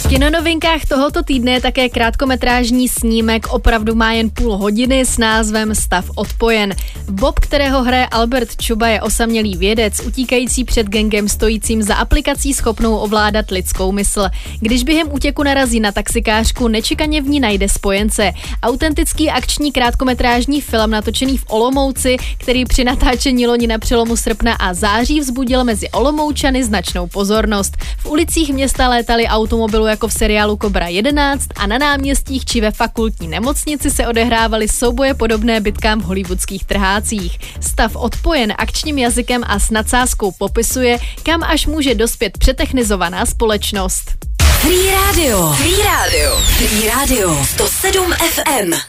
V kinonovinkách tohoto týdne je také krátkometrážní snímek, opravdu má jen půl hodiny, s názvem Stav odpojen. Bob, kterého hraje Albert Čuba, je osamělý vědec, utíkající před gangem stojícím za aplikací schopnou ovládat lidskou mysl. Když během útěku narazí na taxikářku, nečekaně v ní najde spojence. Autentický akční krátkometrážní film natočený v Olomouci, který při natáčení loni na přelomu srpna a září vzbudil mezi Olomoučany značnou pozornost. V ulicích města létaly automobilu jako v seriálu Kobra 11 a na náměstích či ve fakultní nemocnici se odehrávaly souboje podobné bitkám v hollywoodských trhácích. Stav odpojen akčním jazykem a s nadsázkou popisuje, kam až může dospět přetechnizovaná společnost. Free Radio 107 FM.